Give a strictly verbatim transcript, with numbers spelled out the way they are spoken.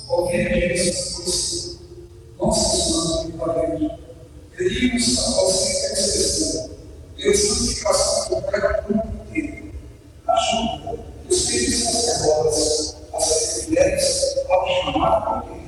obediência, nossa Senhora do Pai, pedimos a vossa intercessão pela santificação completa do mundo inteiro. Ajuda os filhos sacerdotes a serem fiéis ao chamado